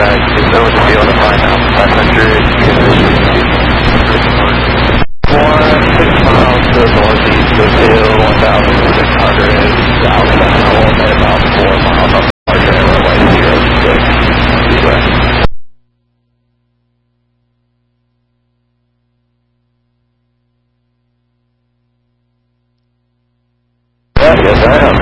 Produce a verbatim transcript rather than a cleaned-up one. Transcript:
back to know to be able to find out five hundred one, six miles to the northeast of Hill, one thousand six hundred southbound, at about four miles up our trailer, way zero six, west. Yeah, yes I am.